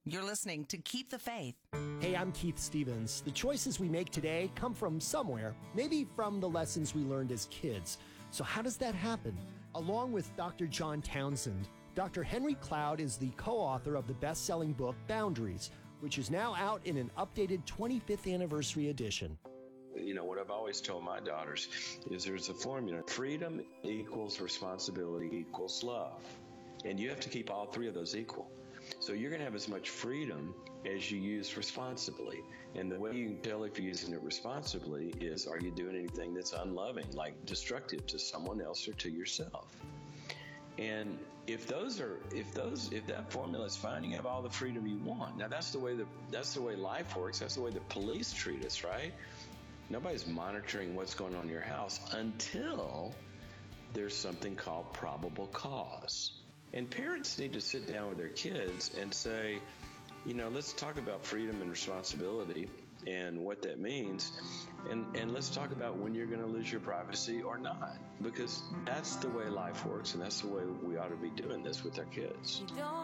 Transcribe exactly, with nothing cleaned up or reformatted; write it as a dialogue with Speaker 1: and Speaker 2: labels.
Speaker 1: You're listening to Keep the Faith.
Speaker 2: Hey, I'm Keith Stevens. The choices we make today come from somewhere, maybe from the lessons we learned as kids. So how does that happen? Along with Doctor John Townsend, Doctor Henry Cloud is the co-author of the best-selling book, Boundaries, which is now out in an updated twenty-fifth anniversary edition.
Speaker 3: You know, what I've always told my daughters is there's a formula. Freedom equals responsibility equals love. And you have to keep all three of those equal. So you're going to have as much freedom as you use responsibly. And the way you can tell if you're using it responsibly is, are you doing anything that's unloving, like destructive to someone else or to yourself? And if those are, if those, if that formula is fine, you have all the freedom you want. Now that's the way the that's the way life works. That's the way the police treat us, right? Nobody's monitoring what's going on in your house until there's something called probable cause. And parents need to sit down with their kids and say, you know, let's talk about freedom and responsibility and what that means. And, and let's talk about when you're going to lose your privacy or not, because that's the way life works. And that's the way we ought to be doing this with our kids.